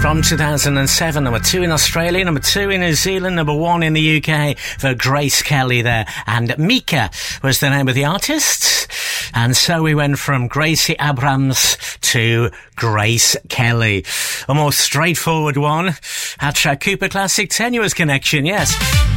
from 2007. Number 2 in Australia, number 2 in New Zealand, number 1 in the UK for Grace Kelly there. And Mika was the name of the artist. And so we went from Gracie Abrams to Grace Kelly. A more straightforward one. Hat Track Cooper Classic Tenuous Connection, yes.